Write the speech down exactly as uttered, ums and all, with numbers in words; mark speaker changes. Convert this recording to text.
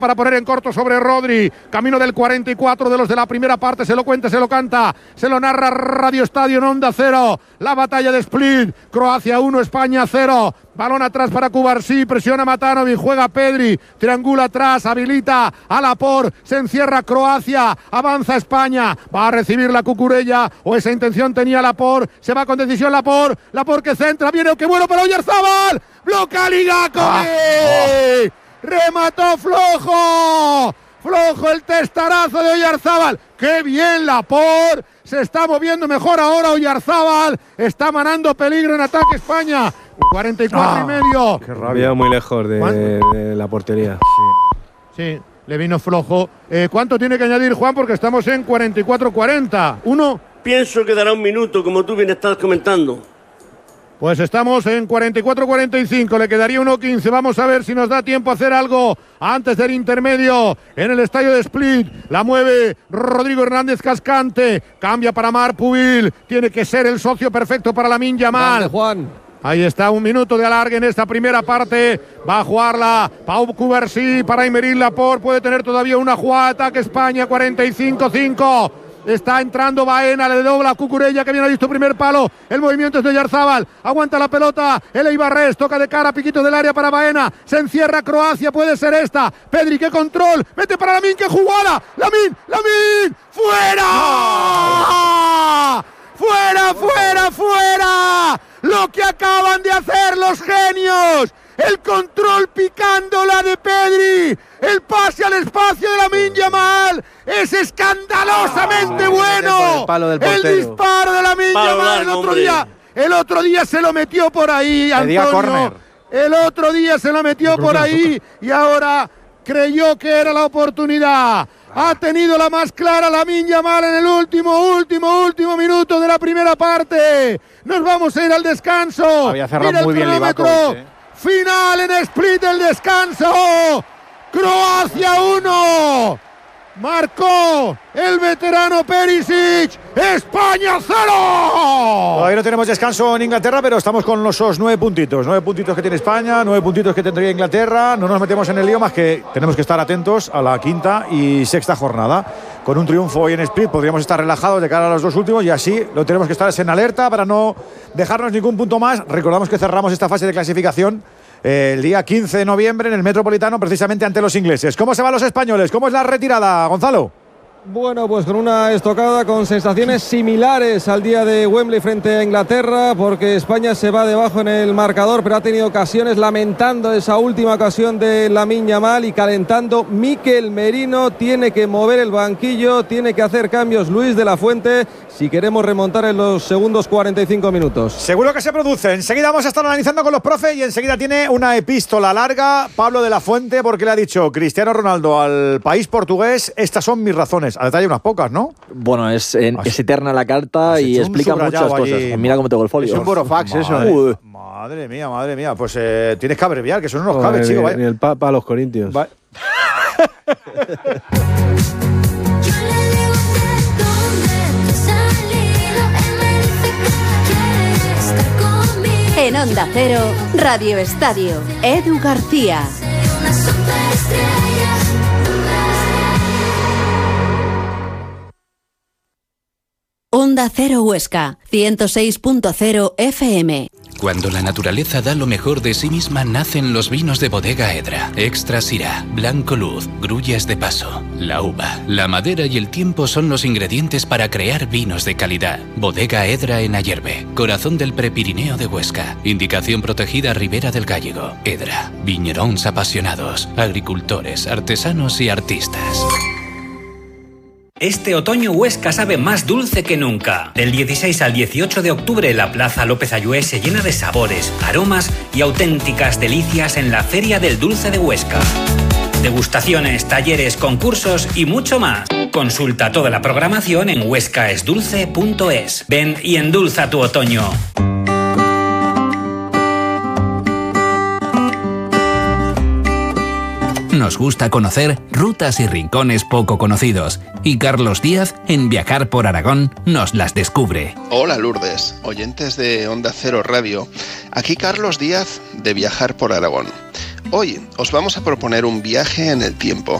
Speaker 1: para poner en corto sobre Rodri, camino del cuarenta y cuatro de los de la primera parte, se lo cuenta, se lo canta, se lo narra Radio Estadio en Onda Cero, la batalla de Split, Croacia uno, España cero, balón atrás para Cubarsí, presiona Matanovic, juega Pedri, triangula atrás, habilita a Laporte, se encierra Croacia, avanza España, va a recibir la Cucurella, o esa intención tenía Laporte, se va con decisión Laporte, Laporte que centra, viene, qué bueno para Oyarzabal, bloquea Ligakovic. Ah, oh. Remató flojo, flojo el testarazo de Oyarzabal. ¡Qué bien Laporte! Se está moviendo mejor ahora Oyarzabal. Está manando peligro en ataque España. cuarenta y cuatro ah, y medio.
Speaker 2: Qué rabia, muy lejos de, de la portería.
Speaker 1: Sí, sí, le vino flojo. Eh, ¿Cuánto tiene que añadir Juan? Porque estamos en cuarenta y cuatro cuarenta. ¿Uno?
Speaker 3: Pienso que dará un minuto, como tú bien estás comentando.
Speaker 1: Pues estamos en cuarenta y cuatro cuarenta y cinco, le quedaría uno quince. Vamos a ver si nos da tiempo a hacer algo antes del intermedio en el estadio de Split. La mueve Rodrigo Hernández Cascante, cambia para Marc Pubil. Tiene que ser el socio perfecto para Lamine Yamal.
Speaker 4: Juan.
Speaker 1: Ahí está, un minuto de alargue en esta primera parte. Va a jugarla Pau Cubarsí para Aymeric Laporte. Puede tener todavía una jugada de ataque España, cuarenta y cinco cinco. Está entrando Baena, le dobla a Cucurella que viene listo, primer palo, el movimiento es de Oyarzabal, aguanta la pelota, el Eibarres, toca de cara, piquito del área para Baena, se encierra Croacia, puede ser esta, Pedri, qué control, mete para Lamine, qué jugada, Lamine, Lamine, ¡fuera! ¡No! ¡Fuera, fuera, fuera! Lo que acaban de hacer los genios, el control picándola de Pedri, el pase al espacio de Lamine Yamal, es escandalosamente oh, bueno, el, el disparo de Lamine Yamal el otro día, el otro día se lo metió por ahí, Antonio, el otro día se lo metió por ahí y ahora creyó que era la oportunidad. Ha tenido la más clara Lamine Yamal en el último, último, último minuto de la primera parte. Nos vamos a ir al descanso.
Speaker 2: Había cerrado muy bien Livakovic, ¿eh?
Speaker 1: Final en Split del descanso. Croacia uno. Marcó el veterano Perisic. España cero.
Speaker 5: Todavía no tenemos descanso en Inglaterra, pero estamos con esos nueve puntitos. Nueve puntitos que tiene España, nueve puntitos que tendría Inglaterra. No nos metemos en el lío, más que tenemos que estar atentos a la quinta y sexta jornada. Con un triunfo hoy en Split podríamos estar relajados de cara a los dos últimos y así lo tenemos que estar en alerta para no dejarnos ningún punto más. Recordamos que cerramos esta fase de clasificación eh, el día quince de noviembre en el Metropolitano, precisamente ante los ingleses. ¿Cómo se van los españoles? ¿Cómo es la retirada, Gonzalo?
Speaker 4: Bueno, pues con una estocada con sensaciones similares al día de Wembley frente a Inglaterra, porque España se va debajo en el marcador, pero ha tenido ocasiones, lamentando esa última ocasión de Lamine Yamal y calentando Mikel Merino. Tiene que mover el banquillo, tiene que hacer cambios Luis de la Fuente si queremos remontar en los segundos cuarenta y cinco minutos.
Speaker 5: Seguro que se produce. Enseguida vamos a estar analizando con los profes y enseguida tiene una epístola larga Pablo de la Fuente, porque le ha dicho Cristiano Ronaldo al país portugués: estas son mis razones. A detalle unas pocas, ¿no?
Speaker 6: Bueno, es, en, es eterna la carta y explica muchas cosas. Allí. Mira cómo tengo el folio.
Speaker 5: Es un borofax eso. Madre, uh. madre mía, madre mía. Pues eh, tienes que abreviar, que son unos oh, cabes, chico.
Speaker 2: Ni, ni el Papa a los Corintios. Va.
Speaker 7: En Onda Cero, Radio Estadio, Edu García. Onda Cero Huesca, ciento seis punto cero F M.
Speaker 8: Cuando la naturaleza da lo mejor de sí misma, nacen los vinos de Bodega Edra. Extra Syrah, Blanco Luz, Grullas de Paso. La uva, la madera y el tiempo son los ingredientes para crear vinos de calidad. Bodega Edra en Ayerbe, corazón del Prepirineo de Huesca. Indicación protegida Ribera del Gállego. Edra, viñeróns apasionados, agricultores, artesanos y artistas.
Speaker 9: Este otoño Huesca sabe más dulce que nunca. Del dieciséis al dieciocho de octubre la Plaza López Ayué se llena de sabores, aromas y auténticas delicias en la Feria del Dulce de Huesca. Degustaciones, talleres, concursos y mucho más. Consulta toda la programación en huescaesdulce punto es. Ven y endulza tu otoño.
Speaker 8: Nos gusta conocer rutas y rincones poco conocidos, y Carlos Díaz, en Viajar por Aragón, nos las descubre.
Speaker 10: Hola Lourdes, oyentes de Onda Cero Radio. Aquí Carlos Díaz, de Viajar por Aragón. Hoy os vamos a proponer un viaje en el tiempo.